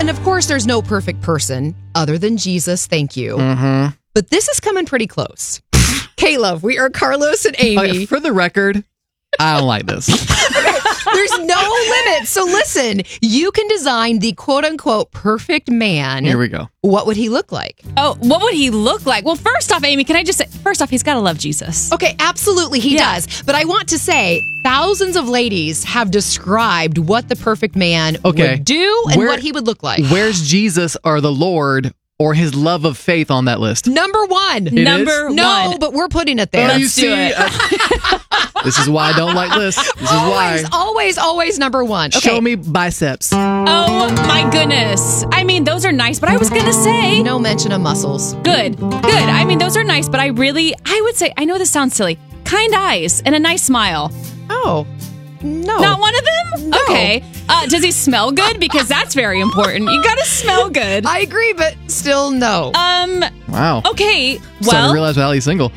And of course, there's no perfect person other than Jesus. Thank you. Mm-hmm. But this is coming pretty close. Caleb, we are Carlos and Amy. Okay, for the record, I don't like this. There's no limit. So listen, you can design the quote-unquote perfect man. Here we go. What would he look like? Oh, what would he look like? Well, first off, Amy, can I just say, first off, he's got to love Jesus. Okay, absolutely he does. But I want to say, thousands of ladies have described what the perfect man would do and what he would look like. Where's Jesus or the Lord or his love of faith on that list? Number one. Number one. No, but we're putting it there. Oh, you Let's do see, this is why I don't like lists. This is why. Always number one. Okay. Show me biceps. Oh, my goodness. I mean, those are nice, but I was going to say... No mention of muscles. Good. I mean, those are nice, but I would say, I know this sounds silly, kind eyes and a nice smile. Oh, no. Not one of them? No. Okay. Does he smell good? Because that's very important. You got to smell good. I agree, but still no. Wow. Okay. Starting to Well, realize Allie's single.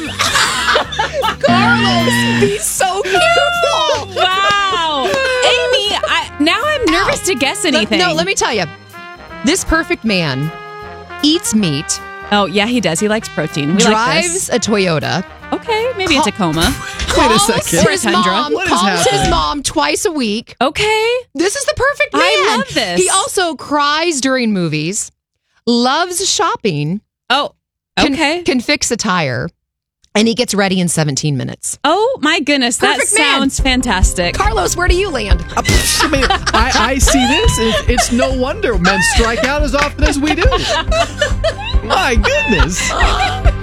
Carlos, be so careful. wow. Amy, now I'm nervous to guess anything. Let me tell you. This perfect man eats meat, Oh, yeah, he does. He likes protein. We like this. drives a Toyota, Okay, maybe a Tacoma. Wait a calls second. his Tundra. mom, What is calls his happening? mom twice a week. Okay. This is the perfect man. I love this. He also cries during movies, loves shopping, Oh, okay. can fix a tire, and he gets ready in 17 minutes. Oh, my goodness. That Perfect man. sounds fantastic. Carlos, where do you land? I mean, I see this. It's no wonder men strike out as often as we do. My goodness.